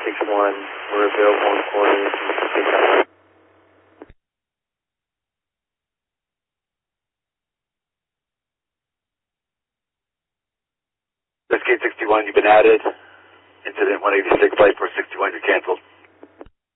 861, we're available on coordinates. Escape 61, you've been added. Incident 186, flight 461, you're canceled.